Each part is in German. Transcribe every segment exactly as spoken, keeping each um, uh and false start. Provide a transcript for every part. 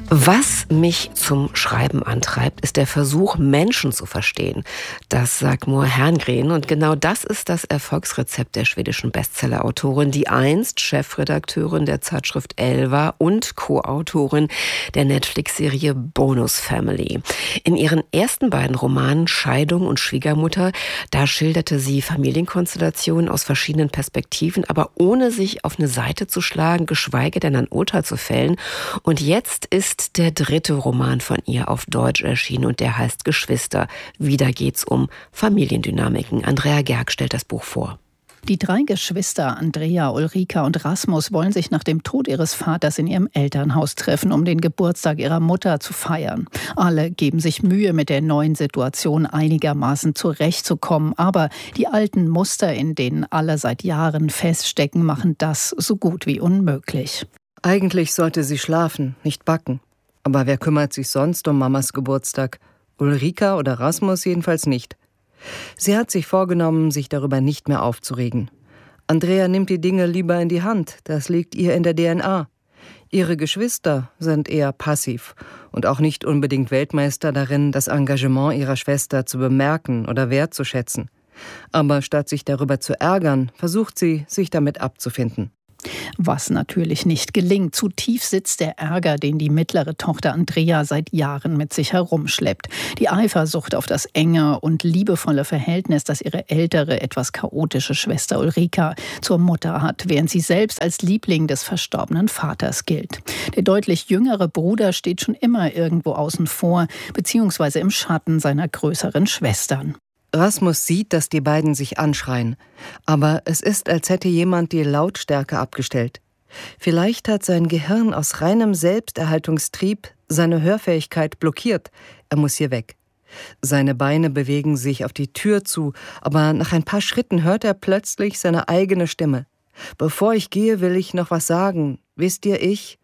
Was mich zum Schreiben antreibt, ist der Versuch, Menschen zu verstehen. Das sagt Moa Herngren. Und genau das ist das Erfolgsrezept der schwedischen Bestsellerautorin, die einst Chefredakteurin der Zeitschrift Elle war und Co-Autorin der Netflix-Serie Bonus Family. In ihren ersten beiden Romanen Scheidung und Schwiegermutter, da schilderte sie Familienkonstellationen aus verschiedenen Perspektiven, aber ohne sich auf eine Seite zu schlagen, geschweige denn ein Urteil zu fällen. Und jetzt ist der dritte Roman von ihr auf Deutsch erschienen und der heißt Geschwister. Wieder geht's um Familiendynamiken. Andrea Gerg stellt das Buch vor. Die drei Geschwister Andrea, Ulrika und Rasmus wollen sich nach dem Tod ihres Vaters in ihrem Elternhaus treffen, um den Geburtstag ihrer Mutter zu feiern. Alle geben sich Mühe, mit der neuen Situation einigermaßen zurechtzukommen, aber die alten Muster, in denen alle seit Jahren feststecken, machen das so gut wie unmöglich. Eigentlich sollte sie schlafen, nicht backen. Aber wer kümmert sich sonst um Mamas Geburtstag? Ulrika oder Rasmus jedenfalls nicht. Sie hat sich vorgenommen, sich darüber nicht mehr aufzuregen. Andrea nimmt die Dinge lieber in die Hand, das liegt ihr in der D N A. Ihre Geschwister sind eher passiv und auch nicht unbedingt Weltmeister darin, das Engagement ihrer Schwester zu bemerken oder wertzuschätzen. Aber statt sich darüber zu ärgern, versucht sie, sich damit abzufinden. Was natürlich nicht gelingt. Zu tief sitzt der Ärger, den die mittlere Tochter Andrea seit Jahren mit sich herumschleppt. Die Eifersucht auf das enge und liebevolle Verhältnis, das ihre ältere, etwas chaotische Schwester Ulrika zur Mutter hat, während sie selbst als Liebling des verstorbenen Vaters gilt. Der deutlich jüngere Bruder steht schon immer irgendwo außen vor, beziehungsweise im Schatten seiner größeren Schwestern. Rasmus sieht, dass die beiden sich anschreien. Aber es ist, als hätte jemand die Lautstärke abgestellt. Vielleicht hat sein Gehirn aus reinem Selbsterhaltungstrieb seine Hörfähigkeit blockiert. Er muss hier weg. Seine Beine bewegen sich auf die Tür zu, aber nach ein paar Schritten hört er plötzlich seine eigene Stimme. Bevor ich gehe, will ich noch was sagen. Wisst ihr, ich?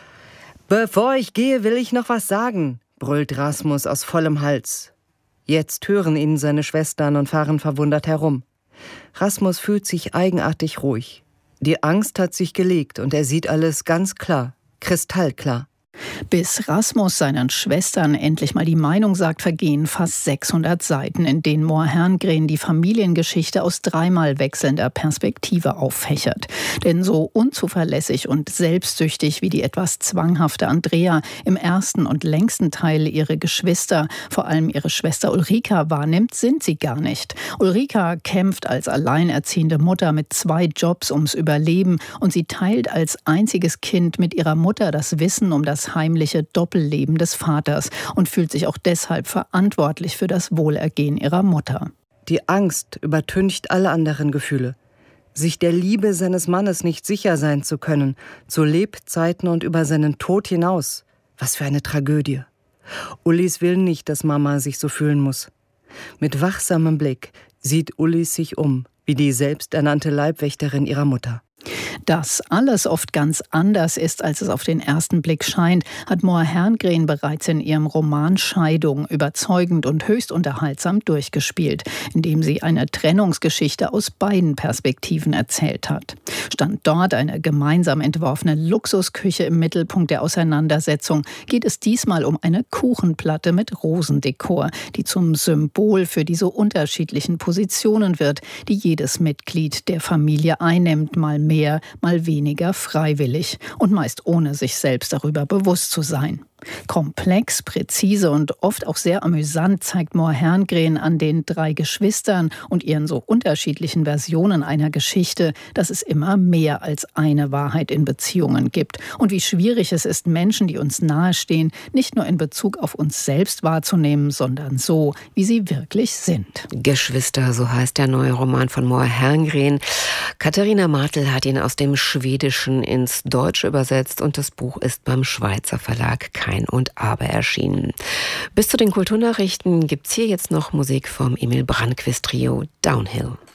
Bevor ich gehe, will ich noch was sagen, brüllt Rasmus aus vollem Hals. Jetzt hören ihn seine Schwestern und fahren verwundert herum. Rasmus fühlt sich eigenartig ruhig. Die Angst hat sich gelegt und er sieht alles ganz klar, kristallklar. Bis Rasmus seinen Schwestern endlich mal die Meinung sagt, vergehen fast sechshundert Seiten, in denen Moa Herngren die Familiengeschichte aus dreimal wechselnder Perspektive auffächert. Denn so unzuverlässig und selbstsüchtig wie die etwas zwanghafte Andrea im ersten und längsten Teil ihre Geschwister, vor allem ihre Schwester Ulrika, wahrnimmt, sind sie gar nicht. Ulrika kämpft als alleinerziehende Mutter mit zwei Jobs ums Überleben und sie teilt als einziges Kind mit ihrer Mutter das Wissen um das heimliche Doppelleben des Vaters und fühlt sich auch deshalb verantwortlich für das Wohlergehen ihrer Mutter. Die Angst übertüncht alle anderen Gefühle. Sich der Liebe seines Mannes nicht sicher sein zu können, zu Lebzeiten und über seinen Tod hinaus. Was für eine Tragödie. Ullis will nicht, dass Mama sich so fühlen muss. Mit wachsamem Blick sieht Ullis sich um, wie die selbsternannte Leibwächterin ihrer Mutter. Dass alles oft ganz anders ist, als es auf den ersten Blick scheint, hat Moa Herngren bereits in ihrem Roman Scheidung überzeugend und höchst unterhaltsam durchgespielt, indem sie eine Trennungsgeschichte aus beiden Perspektiven erzählt hat. Stand dort eine gemeinsam entworfene Luxusküche im Mittelpunkt der Auseinandersetzung, geht es diesmal um eine Kuchenplatte mit Rosendekor, die zum Symbol für die so unterschiedlichen Positionen wird, die jedes Mitglied der Familie einnimmt, mal mehr, mal weniger freiwillig und meist ohne sich selbst darüber bewusst zu sein. Komplex, präzise und oft auch sehr amüsant zeigt Moa Herngren an den drei Geschwistern und ihren so unterschiedlichen Versionen einer Geschichte, dass es immer mehr als eine Wahrheit in Beziehungen gibt und wie schwierig es ist, Menschen, die uns nahestehen, nicht nur in Bezug auf uns selbst wahrzunehmen, sondern so, wie sie wirklich sind. Geschwister, so heißt der neue Roman von Moa Herngren. Katharina Martel hat ihn aus dem Schwedischen ins Deutsche übersetzt und das Buch ist beim Schweizer Verlag Kein und Aber erschienen. Bis zu den Kulturnachrichten gibt's hier jetzt noch Musik vom Emil Brandquist Trio Downhill.